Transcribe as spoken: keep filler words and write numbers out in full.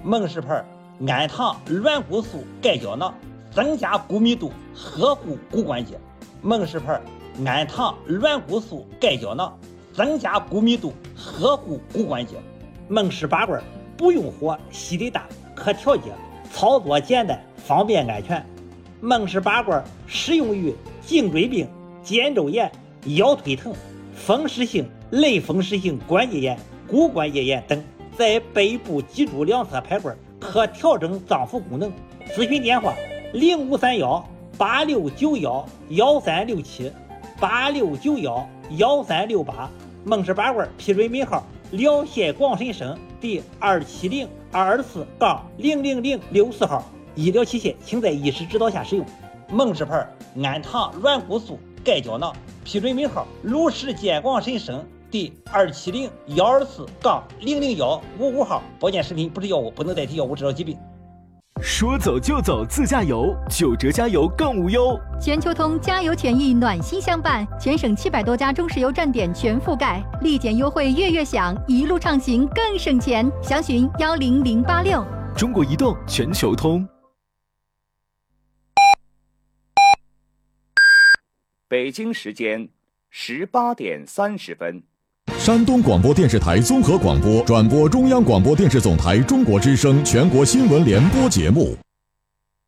孟氏牌氨糖软骨素钙胶囊，增加骨密度，呵护骨关节。孟氏牌氨糖软骨素钙胶囊，增加骨密度，呵护骨关节。孟氏拔罐不用火，吸力大，可调节，操作简单，方便安全。孟氏拔罐适用于颈椎病、肩周炎、腰腿疼、风湿性、类风湿性关节炎、骨关节炎等。在背部脊柱两侧排罐，可调整脏腑功能。咨询电话：零五三幺八六九幺幺三六七八六九幺幺三六八。孟氏拔罐批准名号：辽县广深省第二七零二二四杠零零零六四号。医疗器械请在医师指导下使用。孟氏牌氨糖软骨素钙胶囊批准名号：鲁石县广深省第二七零幺二四杠零零幺五五号。保健食品不是药物，不能代替药物治疗疾病。 说走就走自驾游，九折加油更无忧。 全球通加油权益暖心相伴，全省七百多家中石油站点全覆盖，立减优惠月月享，一路畅行更省钱。详询幺零零八六。 中国移动全球通。 北京时间十八点三十分。 山东广播电视台综合广播转播中央广播电视总台中国之声全国新闻联播节目。